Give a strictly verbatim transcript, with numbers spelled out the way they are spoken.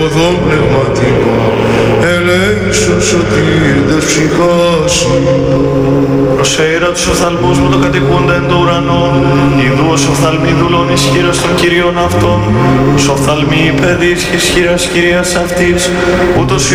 Οδόν πνευματικό, ελέησον σωτήριδες ψυχάς ημών. Προσέειρα τους οφθαλμούς μου το κατοικούντα εν το ουρανό, ιδού ως οφθαλμοί δούλων ισχύρας των Κυρίων αυτών, ως οφθαλμοί παιδείς και ισχύρας Κυρίας αυτής, ούτως